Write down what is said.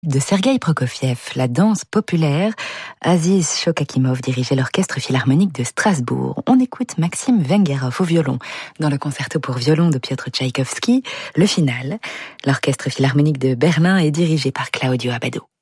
De Sergueï Prokofiev, la danse populaire, Aziz Shokakimov dirigeait l'orchestre philharmonique de Strasbourg. On écoute Maxime Vengerov au violon. Dans le concerto pour violon de Piotr Tchaïkovski, le final, l'orchestre philharmonique de Berlin est dirigé par Claudio Abbado.